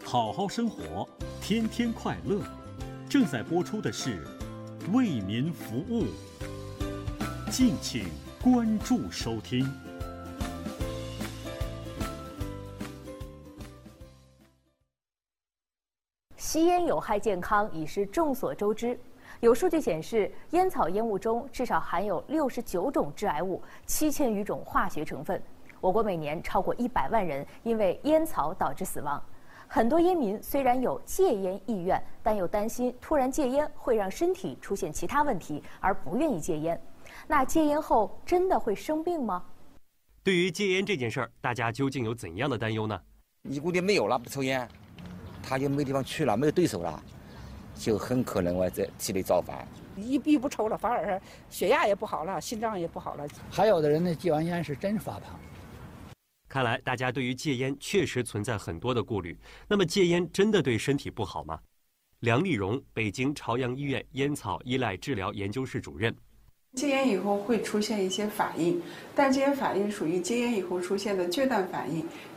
好好生活，天天快乐。正在播出的是《为民服务》，敬请关注收听。 吸烟有害健康已是众所周知。有数据显示，烟草烟雾中至少含有69种致癌物，7000余种化学成分。我国每年超过100万人因为烟草导致死亡。很多烟民虽然有戒烟意愿，但又担心突然戒烟会让身体出现其他问题，而不愿意戒烟。那戒烟后真的会生病吗？ 对于戒烟这件事儿，大家究竟有怎样的担忧呢？ 尼古丁没有了，不抽烟，他就没地方去了，没有对手了，就很可能在体内造反。 一不抽了，反而血压也不好了，心脏也不好了。 还有的人呢，戒完烟是真发胖。 看来大家对于戒烟确实存在很多的顾虑。那么戒烟真的对身体不好吗？梁丽蓉，北京朝阳医院烟草依赖治疗研究室主任。 戒烟以后会出现一些反应，但这些反应属于戒烟以后出现的戒断反应，